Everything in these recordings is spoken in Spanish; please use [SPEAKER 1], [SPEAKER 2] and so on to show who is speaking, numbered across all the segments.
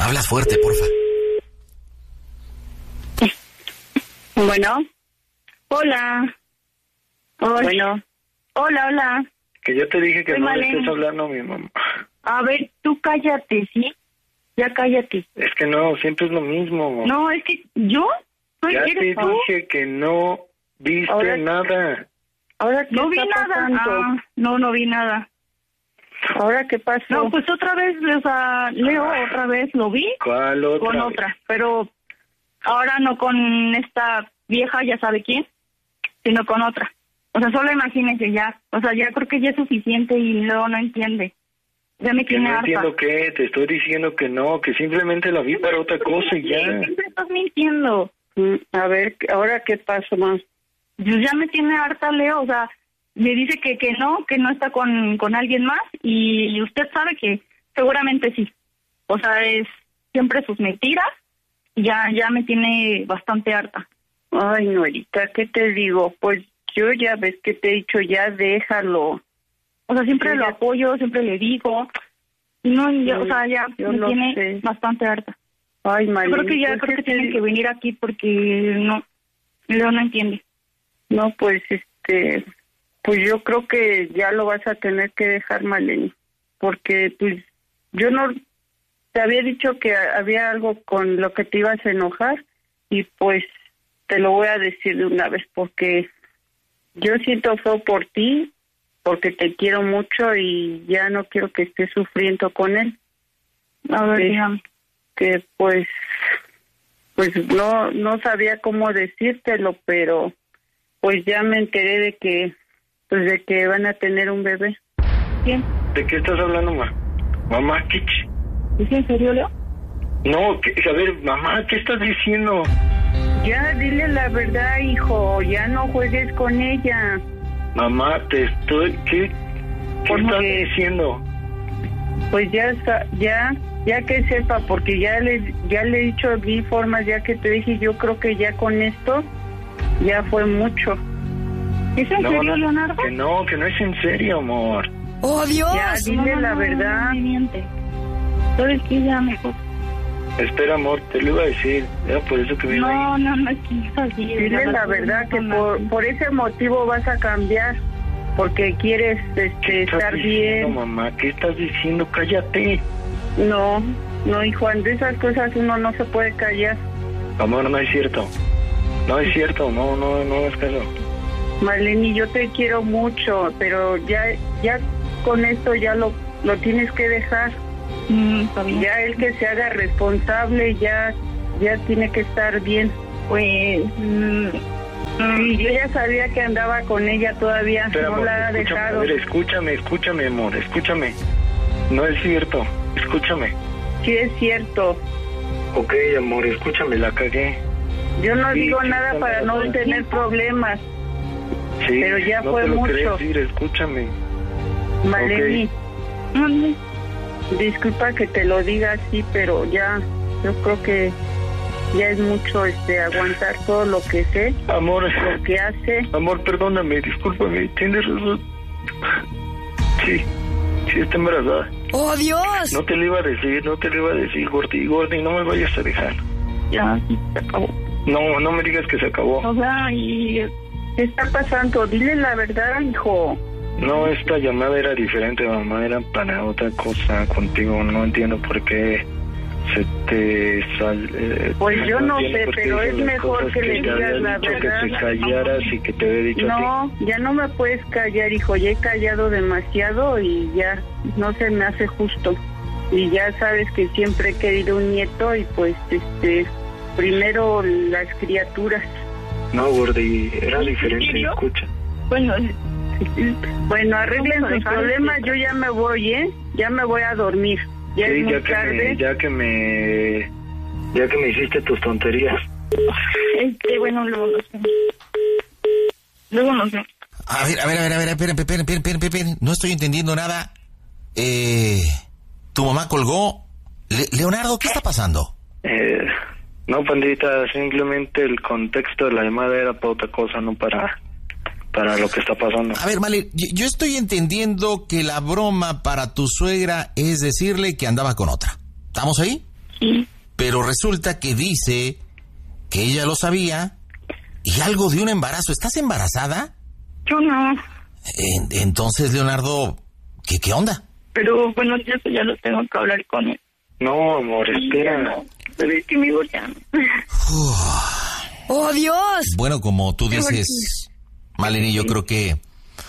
[SPEAKER 1] Hablas fuerte, porfa.
[SPEAKER 2] Bueno. Hola. Bueno. Hola.
[SPEAKER 3] Que yo te dije que
[SPEAKER 2] soy
[SPEAKER 3] no
[SPEAKER 2] Malena.
[SPEAKER 3] le estés hablando a mi mamá.
[SPEAKER 2] A ver, tú cállate, ¿sí? Ya cállate.
[SPEAKER 3] Es que no, siempre es lo mismo.
[SPEAKER 2] No, es que yo...
[SPEAKER 3] Ya te dije que no viste nada.
[SPEAKER 2] ¿Ahora qué no vi nada. No vi nada. ¿Ahora qué pasó? No, pues otra vez, o sea, Leo, otra vez lo vi.
[SPEAKER 3] ¿Cuál otra?
[SPEAKER 2] Con otra, pero ahora no con esta vieja, ya sabe quién, sino con otra. O sea, solo imagínese ya. O sea, ya creo que ya es suficiente y luego no entiende. Ya me tiene harta.
[SPEAKER 3] No entiendo qué, te estoy diciendo que no, que simplemente la vi para otra cosa y ya.
[SPEAKER 2] Siempre estás mintiendo. A ver, ¿ahora qué pasó más? Pues ya me tiene harta, Leo, o sea, me dice que no está con alguien más y usted sabe que seguramente sí. O sea, es siempre sus mentiras y ya me tiene bastante harta. Ay, Norita, ¿qué te digo? Pues yo ya ves que te he dicho, ya déjalo. O sea, siempre lo apoyo, siempre le digo. Y no, o sea, ya me tiene bastante harta. Ay, María. Creo que tienen que venir aquí porque no entiende. No, pues pues yo creo que ya lo vas a tener que dejar, Maleni, porque pues yo no te había dicho que había algo con lo que te ibas a enojar y pues te lo voy a decir de una vez porque yo siento feo por ti, porque te quiero mucho y ya no quiero que estés sufriendo con él. A ver, dígame. Que pues no sabía cómo decírtelo, pero pues ya me enteré de que van a tener un bebé. ¿Quién?
[SPEAKER 3] ¿De qué estás hablando, mamá? ¿Qué?
[SPEAKER 2] ¿Es en serio, Leo?
[SPEAKER 3] No, a ver, mamá, ¿qué estás diciendo?
[SPEAKER 2] Ya, dile la verdad, hijo, ya no juegues con ella.
[SPEAKER 3] Mamá, ¿qué estás diciendo?
[SPEAKER 2] Pues ya que sepa, porque ya le he dicho de mil formas, ya que te dije, yo creo que ya con esto ya fue mucho. ¿Es en serio, Leonardo?
[SPEAKER 3] Que no es en serio, amor.
[SPEAKER 1] ¡Oh, Dios!
[SPEAKER 2] Ya, dile la verdad. ¿Sabes qué? Ya mejor.
[SPEAKER 3] Espera, amor, te lo iba a decir. Era por eso que vino ahí.
[SPEAKER 2] No, es así. Dile la verdad, que por ese motivo vas a cambiar. Porque quieres estar bien.
[SPEAKER 3] Mamá, ¿qué estás diciendo? Cállate.
[SPEAKER 2] No, hijo, de esas cosas uno no se puede callar.
[SPEAKER 3] Amor, no es cierto. No es cierto, no es caso.
[SPEAKER 2] Marlene, yo te quiero mucho, pero ya con esto ya lo tienes que dejar. Ya él que se haga responsable, ya tiene que estar bien. Pues... Y yo ya sabía que andaba con ella todavía. Espera, no amor, la ha dejado.
[SPEAKER 3] A ver, escúchame, amor, escúchame. No es cierto, escúchame.
[SPEAKER 2] Sí es cierto.
[SPEAKER 3] Ok, amor, escúchame, la cagué.
[SPEAKER 2] Yo no digo nada para no tener problemas.
[SPEAKER 3] Sí,
[SPEAKER 2] pero ya
[SPEAKER 3] no
[SPEAKER 2] fue
[SPEAKER 3] te lo
[SPEAKER 2] mucho.
[SPEAKER 3] quería decir, escúchame.
[SPEAKER 2] Maleni, okay. Disculpa que te lo diga así, pero ya, yo creo que ya es mucho aguantar todo lo que sé,
[SPEAKER 3] amor,
[SPEAKER 2] lo que hace.
[SPEAKER 3] Amor, perdóname, discúlpame, tienes razón. Sí, está embarazada.
[SPEAKER 1] ¡Oh, Dios!
[SPEAKER 3] No te lo iba a decir, Gordy, no me vayas a dejar.
[SPEAKER 2] Ya, se acabó.
[SPEAKER 3] No me digas que se acabó.
[SPEAKER 2] O sea, ¿y qué está pasando? Dile la verdad, hijo.
[SPEAKER 3] No, esta llamada era diferente, mamá, era para otra cosa contigo, no entiendo por qué se te
[SPEAKER 2] pues yo no sé, pero es mejor que le digas la verdad.
[SPEAKER 3] Que te callaras y que te había dicho
[SPEAKER 2] a ti. Ya no me puedes callar, hijo, ya he callado demasiado y ya no se me hace justo. Y ya sabes que siempre he querido un nieto y pues primero las criaturas.
[SPEAKER 3] No, Gordy, era diferente, escucha.
[SPEAKER 2] Bueno, arreglen sus problemas, yo ya me voy, ya me voy a dormir. Ya
[SPEAKER 3] sí,
[SPEAKER 2] es muy tarde.
[SPEAKER 3] Ya que me hiciste tus tonterías.
[SPEAKER 2] Bueno, luego nos vemos.
[SPEAKER 1] A ver, esperen. No estoy entendiendo nada. Tu mamá colgó. Leonardo, ¿qué está pasando?
[SPEAKER 3] No, pandita, simplemente el contexto de la llamada era para otra cosa, no para lo que está pasando.
[SPEAKER 1] A ver, Male, yo estoy entendiendo que la broma para tu suegra es decirle que andaba con otra. ¿Estamos ahí?
[SPEAKER 2] Sí.
[SPEAKER 1] Pero resulta que dice que ella lo sabía y algo de un embarazo. ¿Estás embarazada?
[SPEAKER 2] Yo no.
[SPEAKER 1] Entonces, Leonardo, ¿qué onda?
[SPEAKER 2] Pero bueno, eso ya lo tengo que hablar con él.
[SPEAKER 3] No, amor, espera.
[SPEAKER 2] No, pero es que me ya.
[SPEAKER 4] ¡Oh, Dios!
[SPEAKER 1] Bueno, como tú dices, Maleni, yo creo que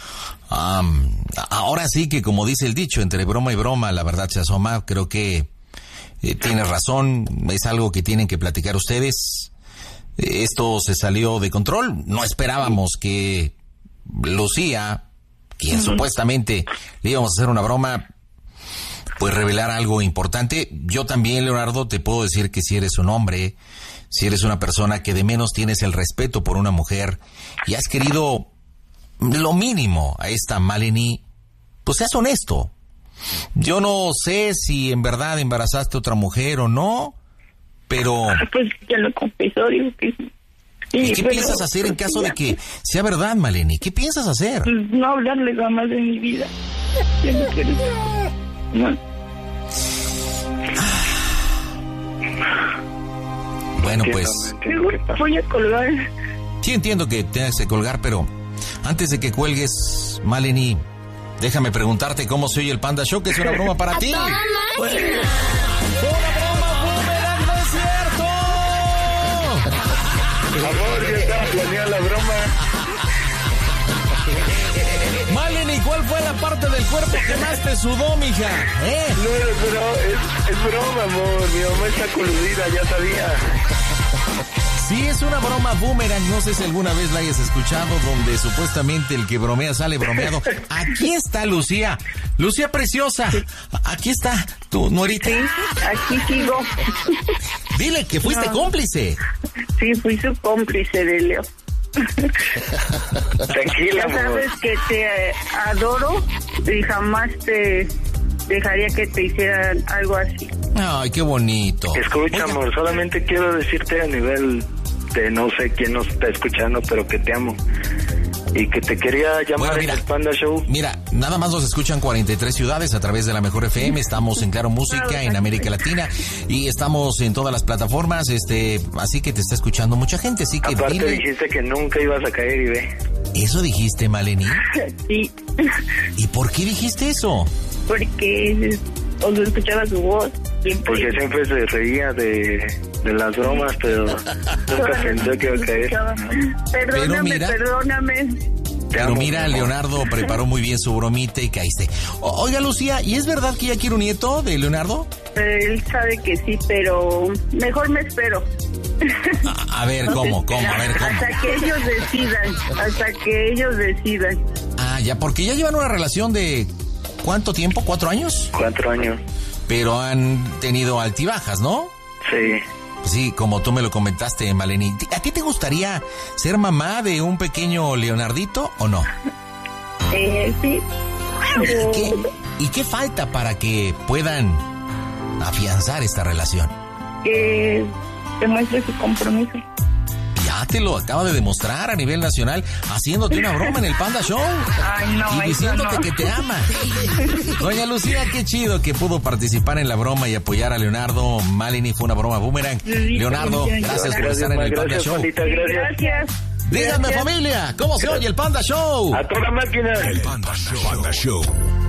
[SPEAKER 1] ahora sí que, como dice el dicho, entre broma y broma la verdad se asoma. Creo que tienes razón, es algo que tienen que platicar ustedes. Esto se salió de control. No esperábamos que Lucía, quien supuestamente le íbamos a hacer una broma, pues revelar algo importante. Yo también, Leonardo, te puedo decir que si eres un hombre, si eres una persona que de menos tienes el respeto por una mujer y has querido lo mínimo a esta Maleni, pues seas honesto. Yo no sé si en verdad embarazaste a otra mujer o no, pero...
[SPEAKER 2] Pues ya lo confesó, digo que sí.
[SPEAKER 1] ¿Y qué piensas hacer en caso de que sea verdad, Maleni? ¿Qué piensas hacer?
[SPEAKER 2] Pues no hablarle jamás de mi vida. Yo no quiero. No.
[SPEAKER 1] Bueno, pues...
[SPEAKER 2] Voy a colgar.
[SPEAKER 1] Sí, entiendo que tengas que colgar, pero antes de que cuelgues, Maleni, déjame preguntarte cómo se oye el Panda Show, que es una broma para ti. ¡Una broma, boomerang! ¡No es cierto!
[SPEAKER 3] Amor, yo estaba planeando la broma.
[SPEAKER 1] Maleni, ¿cuál fue la parte del cuerpo que más te sudó, mija?
[SPEAKER 3] No, pero es broma, amor. Mi mamá está coludida, ya sabía.
[SPEAKER 1] Sí, es una broma boomerang, no sé si alguna vez la hayas escuchado, donde supuestamente el que bromea sale bromeado. Aquí está Lucía, Lucía preciosa, aquí está tu nuerita.
[SPEAKER 2] Sí, aquí sigo.
[SPEAKER 1] Dile que fuiste cómplice.
[SPEAKER 2] Sí, fui su cómplice de Leo.
[SPEAKER 3] Tranquila,
[SPEAKER 2] Ya sabes
[SPEAKER 3] amor.
[SPEAKER 2] que te adoro y jamás te dejaría que te hicieran algo así.
[SPEAKER 1] Ay, qué bonito.
[SPEAKER 3] Escucha,
[SPEAKER 1] Oiga,
[SPEAKER 3] amor, solamente quiero decirte a nivel de no sé quién nos está escuchando, pero que te amo. Y que te quería llamar
[SPEAKER 1] Bueno,
[SPEAKER 3] en
[SPEAKER 1] mira.
[SPEAKER 3] el Panda Show.
[SPEAKER 1] Mira, nada más nos escuchan 43 ciudades a través de la Mejor FM, estamos en Claro Música, en América Latina, y estamos en todas las plataformas, así que te está escuchando mucha gente, así que
[SPEAKER 3] Aparte
[SPEAKER 1] dile...
[SPEAKER 3] dijiste que nunca ibas a caer y ve.
[SPEAKER 1] ¿Eso dijiste, Maleni?
[SPEAKER 2] Sí,
[SPEAKER 1] ¿Y por qué dijiste eso?
[SPEAKER 2] porque cuando escuchaba su voz
[SPEAKER 3] Porque siempre se reía de las bromas, pero nunca pensé que iba a caer.
[SPEAKER 2] Perdóname.
[SPEAKER 1] Pero mira, Leonardo preparó muy bien su bromita y caíste. Oiga, Lucía, ¿y es verdad que ya quiere un nieto de Leonardo?
[SPEAKER 2] Él sabe que sí, pero mejor me espero.
[SPEAKER 1] A ver, ¿cómo? A ver, ¿cómo?
[SPEAKER 2] Hasta que ellos decidan.
[SPEAKER 1] Ah, ya, porque ya llevan una relación de... ¿cuánto tiempo? ¿4 años?
[SPEAKER 3] 4 años.
[SPEAKER 1] Pero han tenido altibajas, ¿no?
[SPEAKER 3] Sí.
[SPEAKER 1] Sí, como tú me lo comentaste, Maleni. ¿A ti te gustaría ser mamá de un pequeño Leonardito o no?
[SPEAKER 2] Sí.
[SPEAKER 1] ¿Y qué falta para que puedan afianzar esta relación?
[SPEAKER 2] Que demuestre su compromiso.
[SPEAKER 1] Ya te lo acaba de demostrar a nivel nacional, haciéndote una broma en el Panda Show.
[SPEAKER 2] Ay, no,
[SPEAKER 1] y diciéndote
[SPEAKER 2] no.
[SPEAKER 1] que te ama. Doña Lucía, qué chido que pudo participar en la broma y apoyar a Leonardo. Maleni, fue una broma boomerang. Leonardo, gracias por estar en el Panda Show.
[SPEAKER 3] Pandita, gracias.
[SPEAKER 1] Díganme, familia, ¿cómo se oye el Panda Show?
[SPEAKER 3] A toda máquina.
[SPEAKER 5] El Panda Show.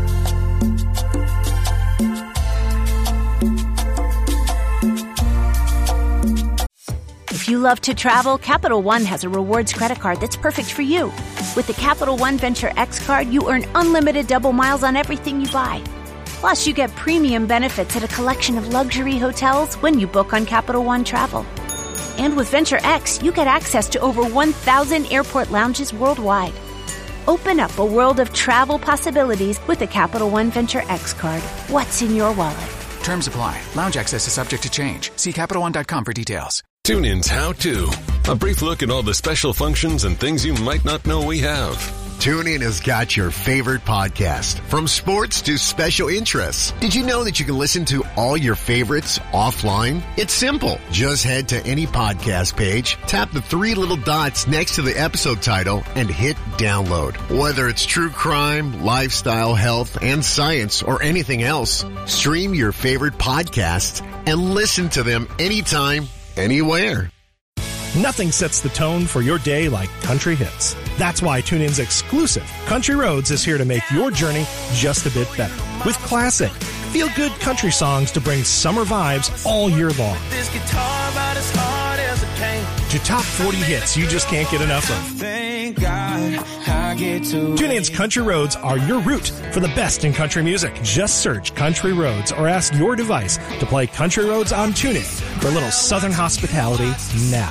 [SPEAKER 6] If you love to travel, Capital One has a rewards credit card that's perfect for you. With the Capital One Venture X card, you earn unlimited double miles on everything you buy. Plus, you get premium benefits at a collection of luxury hotels when you book on Capital One Travel. And with Venture X, you get access to over 1,000 airport lounges worldwide. Open up a world of travel possibilities with the Capital One Venture X card. What's in your wallet?
[SPEAKER 7] Terms apply. Lounge access is subject to change. See CapitalOne.com for details.
[SPEAKER 5] TuneIn's How To. A brief look at all the special functions and things you might not know we have.
[SPEAKER 4] TuneIn has got your favorite podcast, from sports to special interests. Did you know that you can listen to all your favorites offline? It's simple. Just head to any podcast page, tap the 3 little dots next to the episode title, and hit download. Whether it's true crime, lifestyle, health, and science, or anything else, stream your favorite podcasts and listen to them anytime, anywhere.
[SPEAKER 8] Nothing sets the tone for your day like country hits. That's why TuneIn's exclusive Country Roads is here to make your journey just a bit better. With classic, feel-good country songs to bring summer vibes all year long.
[SPEAKER 9] This guitar about as hard as it came.
[SPEAKER 8] To top 40 hits you just can't get enough of.
[SPEAKER 9] Thank God I get to.
[SPEAKER 8] TuneIn's Country Roads are your route for the best in country music. Just search Country Roads or ask your device to play Country Roads on TuneIn for a little southern hospitality now.